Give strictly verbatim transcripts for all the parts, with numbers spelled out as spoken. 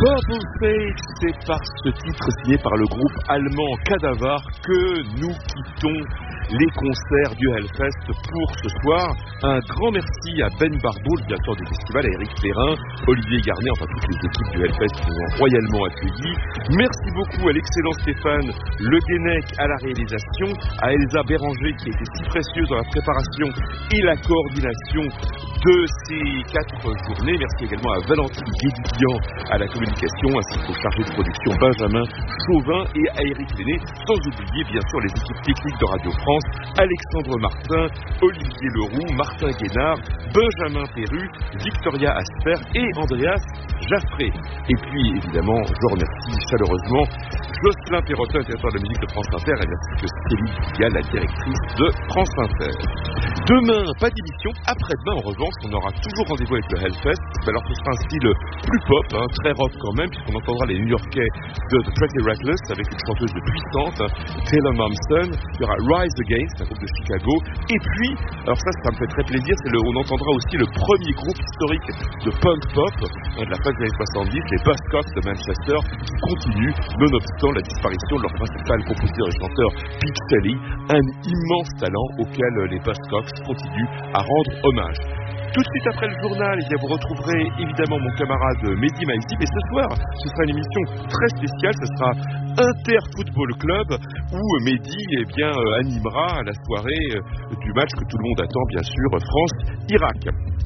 Purple Sage, c'est par ce titre signé par le groupe allemand Cadavar que nous quittons les concerts du Hellfest pour ce soir. Un grand merci à Ben Barbeau, le directeur du festival, à Eric Perrin, Olivier Garnet, enfin toutes les équipes du Hellfest qui nous ont royalement accueillis. Merci beaucoup à l'excellent Stéphane Le Guenec à la réalisation, à Elsa Béranger qui a été si précieuse dans la préparation et la coordination de ces quatre journées. Merci également à Valentine Guédiguian à la communication, ainsi qu'au chargé de production Benjamin Chauvin et à Eric Lenné, sans oublier bien sûr les équipes techniques de Radio France, Alexandre Martin, Olivier Leroux, Martin Guénard, Benjamin Perru, Victoria Asper et Andreas Jaffré. Et puis évidemment, je remercie chaleureusement Jocelyn Perrotin, directeur de la musique de France Inter, et ainsi que Céline Dial, la directrice de France Inter. Demain, pas d'émission. Après-demain, en revanche, on aura toujours rendez-vous avec le Hellfest. Alors ce sera un style plus pop, hein, très rock quand même, puisqu'on entendra les New-Yorkais de The Pretty Reckless avec une chanteuse de puissante, Taylor Momsen. Il y aura Rise Against, un groupe de Chicago. Et puis, alors ça, ça me fait très plaisir, c'est le, on entendra aussi le premier groupe historique de punk pop hein, de la fin des années soixante-dix, les Buzzcocks de Manchester, qui continuent, nonobstant la disparition de leur principal compositeur et chanteur, Pete Shelley, un immense talent auquel les Buzzcocks continuent à rendre hommage. Tout de suite après le journal, eh bien, vous retrouverez évidemment mon camarade Mehdi Maizi, mais ce soir, ce sera une émission très spéciale, ce sera Inter Football Club, où Mehdi eh bien, euh, animera la soirée euh, du match que tout le monde attend, bien sûr, France-Irak.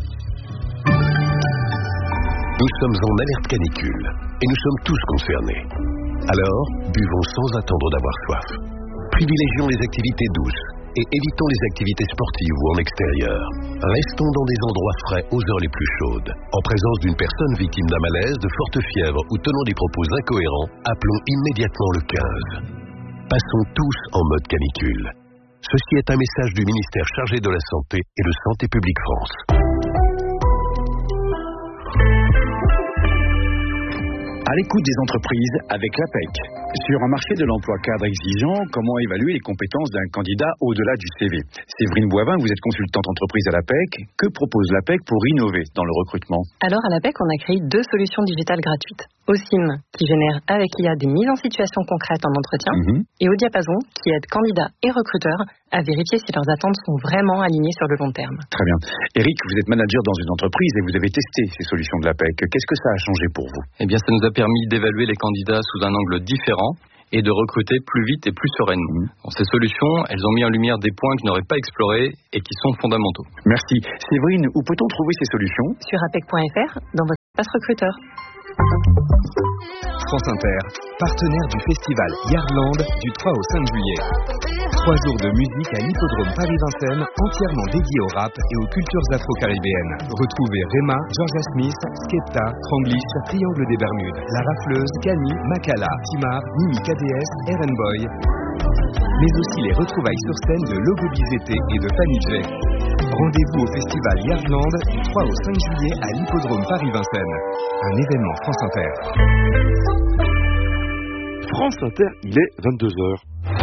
Nous sommes en alerte canicule, et nous sommes tous concernés. Alors, buvons sans attendre d'avoir soif. Privilégions les activités douces et évitons les activités sportives ou en extérieur. Restons dans des endroits frais aux heures les plus chaudes. En présence d'une personne victime d'un malaise, de forte fièvre ou tenant des propos incohérents, appelons immédiatement le quinze. Passons tous en mode canicule. Ceci est un message du ministère chargé de la Santé et de Santé publique France. À l'écoute des entreprises avec l'A P E C. Sur un marché de l'emploi cadre exigeant, comment évaluer les compétences d'un candidat au-delà du C V? Séverine Boivin, vous êtes consultante entreprise à l'A P E C. Que propose l'A P E C pour innover dans le recrutement? Alors à l'A P E C, on a créé deux solutions digitales gratuites. Osim, qui génère avec l'I A des mises en situation concrètes en entretien, mm-hmm. et Au Diapason, qui aide candidats et recruteurs à vérifier si leurs attentes sont vraiment alignées sur le long terme. Très bien. Eric, vous êtes manager dans une entreprise et vous avez testé ces solutions de l'A P E C. Qu'est-ce que ça a changé pour vous? Eh bien, ça nous a permis d'évaluer les candidats sous un angle différent et de recruter plus vite et plus sereinement. Dans ces solutions, elles ont mis en lumière des points que je n'aurais pas explorés et qui sont fondamentaux. Merci. Séverine, où peut-on trouver ces solutions? Sur apec point f r, dans votre espace recruteur. France Inter, partenaire du festival Yardland du trois au cinq juillet. Trois jours de musique à l'hippodrome Paris-Vincennes, entièrement dédié au rap et aux cultures afro-caribéennes. Retrouvez Rema, Georgia Smith, Skepta, Franglish, Triangle des Bermudes, La Rafleuse, Kani, Makala, Timar, Mimi K D S, Eren Boy. Mais aussi les retrouvailles sur scène de Logo Bizete et de Fanny J. Rendez-vous au festival Yardland du trois au cinq juillet à l'hippodrome Paris-Vincennes. Un événement France Inter. France Inter, il est vingt-deux heures.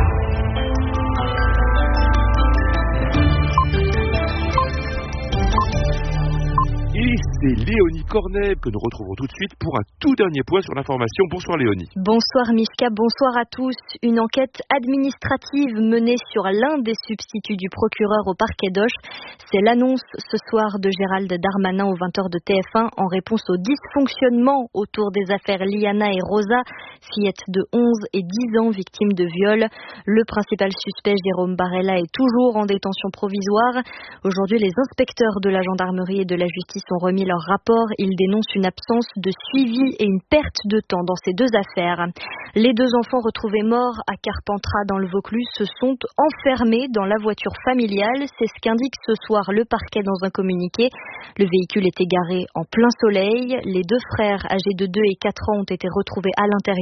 Et c'est Léonie Cornet que nous retrouvons tout de suite pour un tout dernier point sur l'information. Bonsoir Léonie. Bonsoir Mishka, bonsoir à tous. Une enquête administrative menée sur l'un des substituts du procureur au parquet d'Auch. C'est l'annonce ce soir de Gérald Darmanin aux vingt heures de T F un en réponse au dysfonctionnement autour des affaires Liana et Rosa, fillettes de onze et dix ans victimes de viol. Le principal suspect, Jérôme Barella, est toujours en détention provisoire. Aujourd'hui, les inspecteurs de la gendarmerie et de la justice ont remis leur rapport. Ils dénoncent une absence de suivi et une perte de temps dans ces deux affaires. Les deux enfants retrouvés morts à Carpentras dans le Vaucluse se sont enfermés dans la voiture familiale. C'est ce qu'indique ce soir le parquet dans un communiqué. Le véhicule était garé en plein soleil. Les deux frères âgés de deux et quatre ans ont été retrouvés à l'intérieur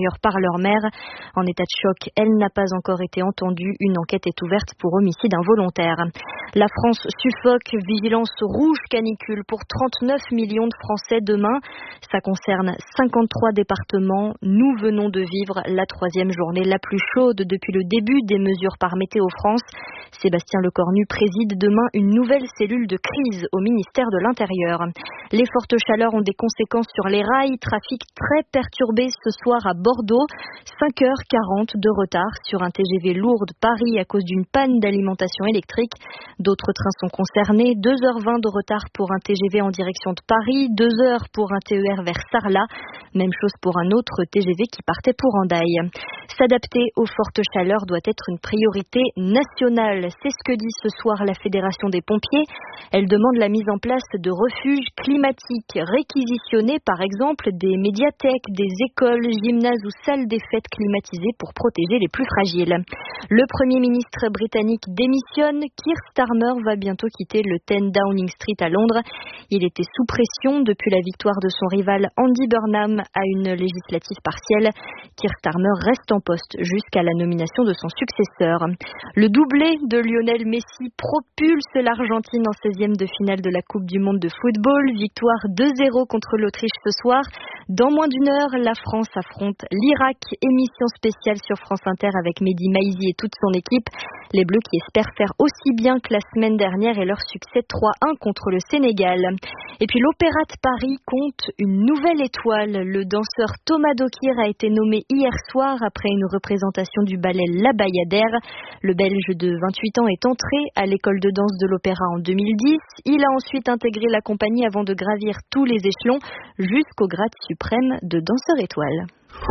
mineurs par leur mère. En état de choc, elle n'a pas encore été entendue. Une enquête est ouverte pour homicide involontaire. La France suffoque, vigilance rouge canicule pour trente-neuf millions de Français demain. Ça concerne cinquante-trois départements. Nous venons de vivre la troisième journée la plus chaude depuis le début des mesures par Météo France. Sébastien Lecornu préside demain une nouvelle cellule de crise au ministère de l'Intérieur. Les fortes chaleurs ont des conséquences sur les rails. Trafic très perturbé ce soir à Bordeaux. cinq heures quarante de retard sur un T G V Lourdes-Paris à cause d'une panne d'alimentation électrique. D'autres trains sont concernés. deux heures vingt de retard pour un T G V en direction de Paris. deux heures pour un T E R vers Sarlat. Même chose pour un autre T G V qui partait pour Hendaye. S'adapter aux fortes chaleurs doit être une priorité nationale. C'est ce que dit ce soir la Fédération des pompiers. Elle demande la mise en place de refuges climatiques, réquisitionner par exemple des médiathèques, des écoles, gymnases ou salles des fêtes climatisées pour protéger les plus fragiles. Le Premier ministre britannique démissionne. Keir Starmer va bientôt quitter le dix Downing Street à Londres. Il était sous pression depuis la victoire de son rival Andy Burnham à une législative partielle. Keir Starmer reste en poste jusqu'à la nomination de son successeur. Le doublé de Lionel Messi propulse l'Argentine en seizième de finale de la Coupe du Monde de football. Victoire deux zéro contre l'Autriche ce soir. Dans moins d'une heure, la France affronte l'Irak. Émission spéciale sur France Inter avec Mehdi Maizi et toute son équipe. Les Bleus qui espèrent faire aussi bien que la semaine dernière et leur succès trois un contre le Sénégal. Et puis l'Opéra de Paris compte une nouvelle étoile. Le danseur Thomas Dokir a été nommé hier soir après une représentation du ballet La Bayadère. Le Belge de vingt-huit ans est entré à l'école de danse de l'Opéra en deux mille dix. Il a ensuite intégré la compagnie avant de gravir tous les échelons jusqu'au grade suprême de danseur étoile.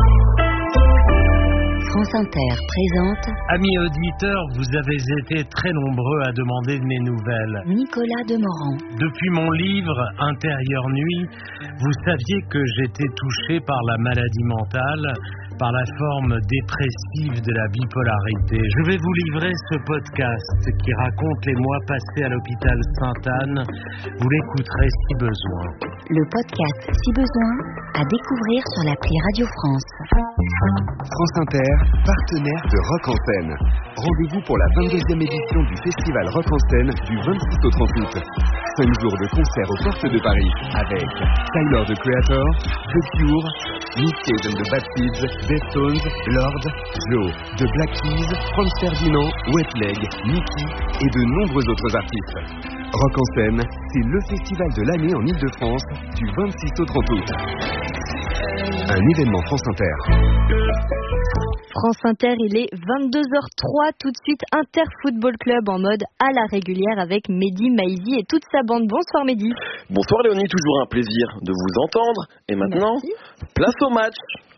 France Inter présente. Amis auditeurs, vous avez été très nombreux à demander de mes nouvelles. Nicolas Demorand. Depuis mon livre Intérieur Nuit, vous saviez que j'étais touché par la maladie mentale, par la forme dépressive de la bipolarité. Je vais vous livrer ce podcast qui raconte les mois passés à l'hôpital Sainte-Anne. Vous l'écouterez si besoin. Le podcast Si besoin, à découvrir sur l'appli Radio France. France Inter, partenaire de Rock en Scène. Rendez-vous pour la vingt-deuxième édition du festival Rock en Scène du vingt-six au trente août. cinq jours de concerts aux portes de Paris avec Tyler the Creator, The Cure, Nick Cave and the Bad Seeds, Deftones, Lord, Joe, The Black Keys, Franz Ferdinand, Wet Leg, Nicky et de nombreux autres artistes. Rock en Scène, c'est le festival de l'année en Ile-de-France du vingt-six au trente août. Un événement France Inter. France Inter, il est vingt-deux heures trois, tout de suite Inter Football Club en mode à la régulière avec Mehdi Maizi et toute sa bande. Bonsoir Mehdi. Bonsoir Léonie, toujours un plaisir de vous entendre. Et maintenant, Merci. Place au match.